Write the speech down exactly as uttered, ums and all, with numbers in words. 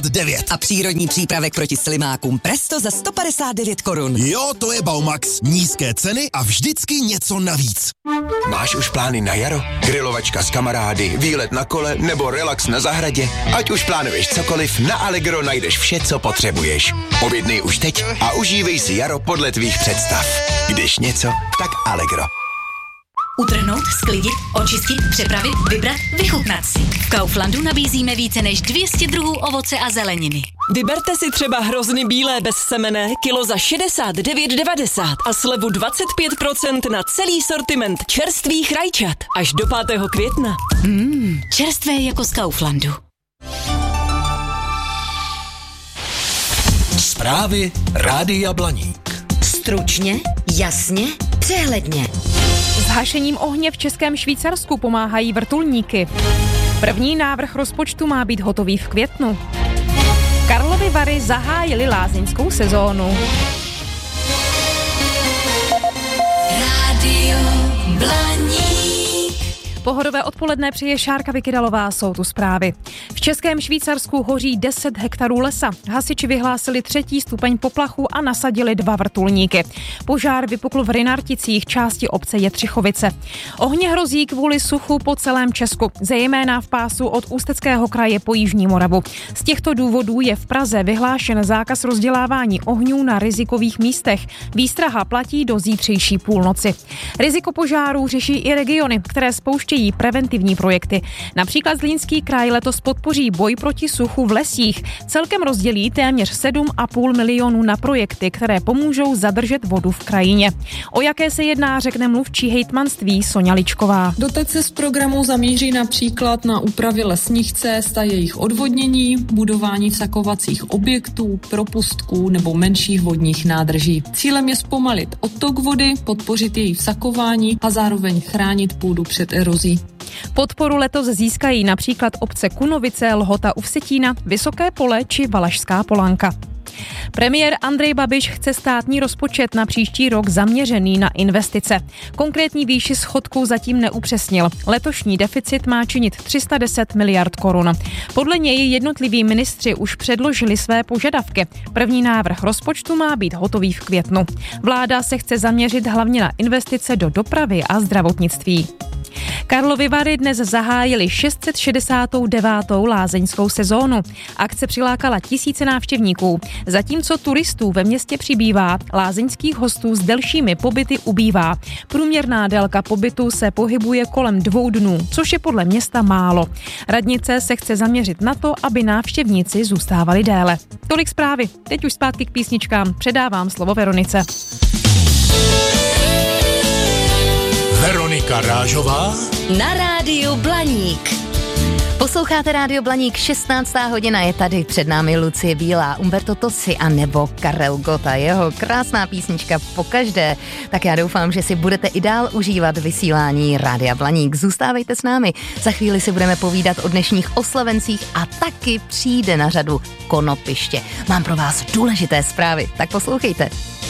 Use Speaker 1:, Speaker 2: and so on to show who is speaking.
Speaker 1: devět.
Speaker 2: A přírodní přípravek proti slimákům Presto za sto padesát devět korun.
Speaker 1: Jo, to je Baumax. Nízké ceny a vždycky něco navíc.
Speaker 3: Máš už plány na jaro? Grilovačka s kamarády, výlet na kole nebo relax na zahradě? Ať už plánuješ cokoliv, na Allegro najdeš vše, co potřebuješ. Objednej už teď a užívej si jaro podle tvých představ. Když něco, tak Allegro.
Speaker 4: Utrhnout, sklidit, očistit, přepravit, vybrat, vychutnat si. V Kauflandu nabízíme více než dvě stě druhů ovoce a zeleniny.
Speaker 5: Vyberte si třeba hrozny bílé bez semene, kilo za šedesát devět devadesát a slevu dvacet pět procent na celý sortiment čerstvých rajčat až do pátého května.
Speaker 4: Mmm, čerstvé jako z Kauflandu.
Speaker 6: Zprávy Rádia Blaník.
Speaker 7: Stručně, jasně, přehledně.
Speaker 8: S hašením ohně v Českém Švýcarsku pomáhají vrtulníky. První návrh rozpočtu má být hotový v květnu. Karlovy Vary zahájily lázeňskou sezónu.
Speaker 4: Rádio Blaník.
Speaker 8: Pohodové odpoledne přeje Šárka Vykydalová, jsou tu zprávy. V Českém Švýcarsku hoří deset hektarů lesa. Hasiči vyhlásili třetí stupeň poplachu a nasadili dva vrtulníky. Požár vypukl v Rynarticích, části obce Jetřichovice. Ohně hrozí kvůli suchu po celém Česku, zejména v pásu od Ústeckého kraje po Jižní Moravu. Z těchto důvodů je v Praze vyhlášen zákaz rozdělávání ohňů na rizikových místech. Výstraha platí do zítřejší půlnoci. Riziko požárů řeší i regiony, které spouštějí preventivní projekty. Například Zlínský kraj letos podpoří boj proti suchu v lesích. Celkem rozdělí téměř sedm a půl milionů na projekty, které pomůžou zadržet vodu v krajině. O jaké se jedná, řekne mluvčí hejtmanství Soňa Ličková.
Speaker 9: Dotace z programu zamíří například na úpravy lesních cest a jejich odvodnění, budování vsakovacích objektů, propustků nebo menších vodních nádrží. Cílem je zpomalit odtok vody, podpořit její vsakování a zároveň chránit půdu před erozí.
Speaker 8: Podporu letos získají například obce Kunovice, Lhota u Vsetína, Vysoké Pole či Valašská Polanka. Premiér Andrej Babiš chce státní rozpočet na příští rok zaměřený na investice. Konkrétní výši schodku zatím neupřesnil. Letošní deficit má činit tři sta deset miliard korun. Podle něj jednotliví ministři už předložili své požadavky. První návrh rozpočtu má být hotový v květnu. Vláda se chce zaměřit hlavně na investice do dopravy a zdravotnictví. Karlovy Vary dnes zahájily šest set šedesát devět lázeňskou sezónu. Akce přilákala tisíce návštěvníků. Zatímco turistů ve městě přibývá, lázeňských hostů s delšími pobyty ubývá. Průměrná délka pobytu se pohybuje kolem dvou dnů, což je podle města málo. Radnice se chce zaměřit na to, aby návštěvníci zůstávali déle. Tolik zprávy. Teď už zpátky k písničkám. Předávám slovo Veronice.
Speaker 6: Veronika Rážová
Speaker 7: Na rádiu Blaník. Posloucháte Rádio Blaník, šestnáctá hodina, je tady před námi Lucie Bílá, Umberto Tossi a nebo Karel Gott, jeho krásná písnička pokaždé. Tak já doufám, že si budete i dál užívat vysílání Rádia Blaník. Zůstávejte s námi, za chvíli si budeme povídat o dnešních oslavencích a taky přijde na řadu konopiště. Mám pro vás důležité zprávy, tak poslouchejte.